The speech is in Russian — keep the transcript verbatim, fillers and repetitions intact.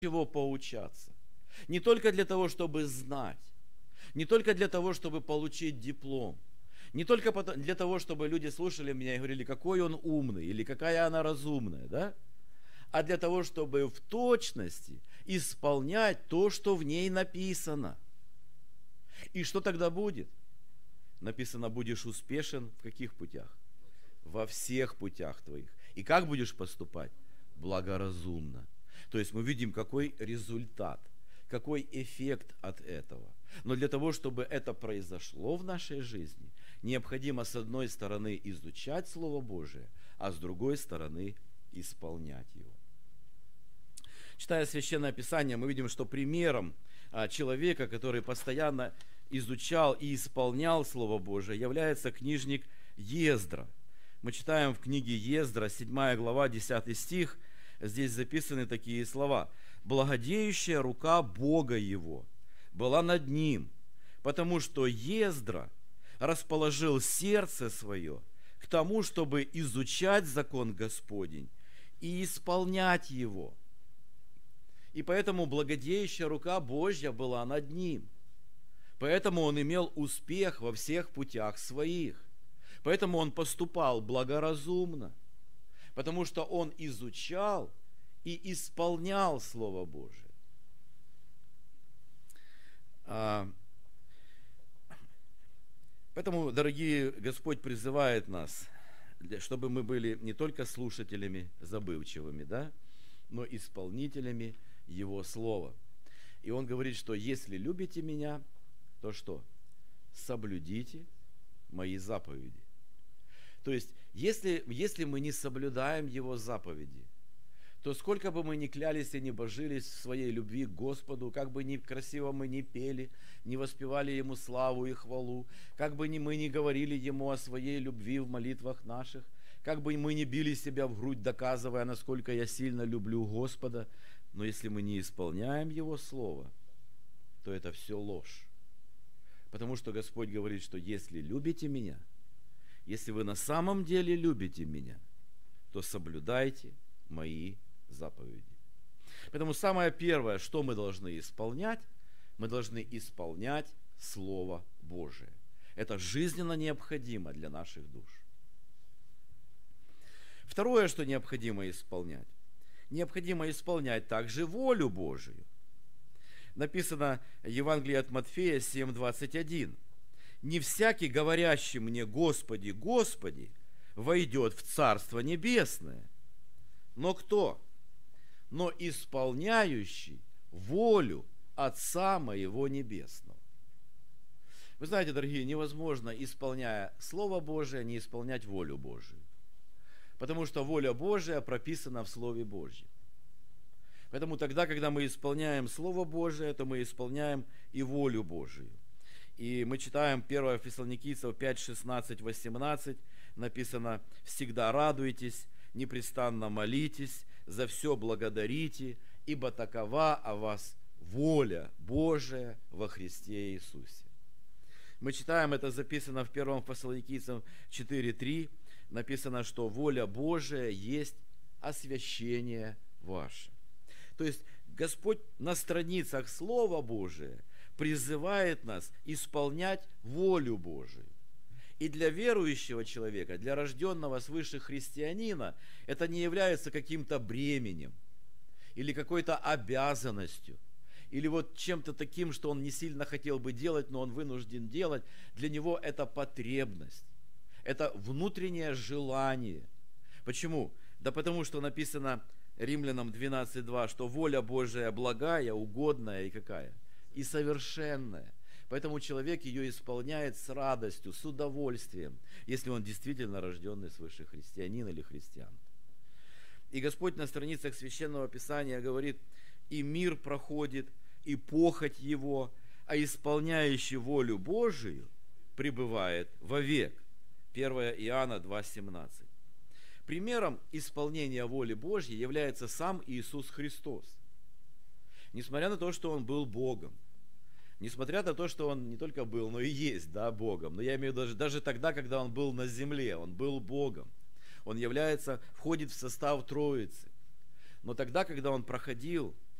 чего поучаться. Не только для того, чтобы знать, не только для того, чтобы получить диплом, не только для того, чтобы люди слушали меня и говорили, какой он умный или какая она разумная, да? А для того, чтобы в точности исполнять то, что в ней написано. И что тогда будет? Написано, будешь успешен в каких путях? Во всех путях твоих. И как будешь поступать? Благоразумно. То есть мы видим, какой результат, какой эффект от этого. Но для того, чтобы это произошло в нашей жизни, необходимо с одной стороны изучать Слово Божие, а с другой стороны исполнять его. Читая Священное Писание, мы видим, что примером человека, который постоянно изучал и исполнял Слово Божие, является книжник Ездра. Мы читаем в книге Ездра, седьмая глава, десятый стих, здесь записаны такие слова. «Благодеющая рука Бога его была над ним, потому что Ездра расположил сердце свое к тому, чтобы изучать закон Господень и исполнять его. И поэтому благодеющая рука Божья была над ним. Поэтому он имел успех во всех путях своих. Поэтому он поступал благоразумно, потому что он изучал и исполнял Слово Божие. Поэтому, дорогие, Господь призывает нас, чтобы мы были не только слушателями забывчивыми, да, но исполнителями Его Слова. И Он говорит, что если любите Меня, то что? Соблюдите Мои заповеди. То есть, если, если мы не соблюдаем Его заповеди, то сколько бы мы ни клялись и ни божились в своей любви к Господу, как бы ни красиво мы ни пели, не воспевали Ему славу и хвалу, как бы ни мы ни говорили Ему о своей любви в молитвах наших, как бы мы ни били себя в грудь, доказывая, насколько я сильно люблю Господа, но если мы не исполняем Его Слово, то это все ложь. Потому что Господь говорит, что если любите Меня, если вы на самом деле любите Меня, то соблюдайте Мои заповеди. Поэтому самое первое, что мы должны исполнять, мы должны исполнять Слово Божие. Это жизненно необходимо для наших душ. Второе, что необходимо исполнять, необходимо исполнять также волю Божию. Написано в Евангелии от Матфея семь двадцать один. «Не всякий, говорящий мне, Господи, Господи, войдет в Царство Небесное, но кто? Но исполняющий волю Отца Моего Небесного». Вы знаете, дорогие, невозможно, исполняя Слово Божие, не исполнять волю Божию. Потому что воля Божия прописана в Слове Божьем. Поэтому тогда, когда мы исполняем Слово Божие, то мы исполняем и волю Божию. И мы читаем первое Фессалоникийцев пять, шестнадцать, восемнадцать, написано: «Всегда радуйтесь, непрестанно молитесь, за все благодарите, ибо такова о вас воля Божия во Христе Иисусе». Мы читаем, это записано в первом Фессалоникийцам четыре три, написано, что воля Божия есть освящение ваше. То есть Господь на страницах Слова Божия призывает нас исполнять волю Божию. И для верующего человека, для рожденного свыше христианина, это не является каким-то бременем или какой-то обязанностью, или вот чем-то таким, что он не сильно хотел бы делать, но он вынужден делать. Для него это потребность, это внутреннее желание. Почему? Да потому что написано Римлянам двенадцать два, что воля Божия благая, угодная и какая? И совершенная. Поэтому человек ее исполняет с радостью, с удовольствием, если он действительно рожденный свыше христианин или христиан. И Господь на страницах Священного Писания говорит: «И мир проходит, и похоть его, а исполняющий волю Божию пребывает вовек». первое Иоанна два семнадцать. Примером исполнения воли Божьей является сам Иисус Христос. Несмотря на то, что Он был Богом, несмотря на то, что Он не только был, но и есть, да, Богом, но я имею в виду даже, даже тогда, когда Он был на земле, Он был Богом. Он является, входит в состав Троицы. Но тогда, когда Он проходил